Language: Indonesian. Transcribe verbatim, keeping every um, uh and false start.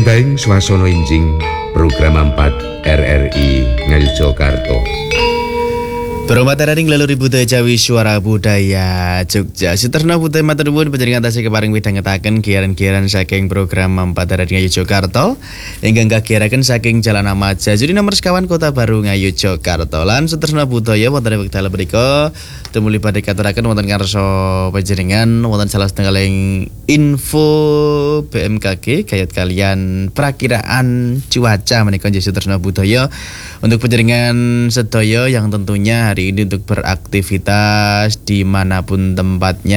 Undang swasana enjing program empat R R I Ngayogyakarta. Berhormat hadirin laluri budaya Jawi Suara Budaya Jogja. Suterna budaya matur nuwun panjenengan tasih keparing midhangetaken giaran-giaran saking program empat R R I Ngayogyakarta ingkang kagiyaraken saking Jalan Ahmad Jajuri nomor sekawan Kota Baru Ngayogyakarta. Lan suterna budaya wonten ing wekdal menika tumuli badhe katuraken wonten ngarsa panjenengan wonten salah setunggaling info B M K G kayat kalian perakiraan cuaca menika nggih suterna budaya untuk panjenengan sedaya yang tentunya hari ini untuk beraktivitas dimanapun tempatnya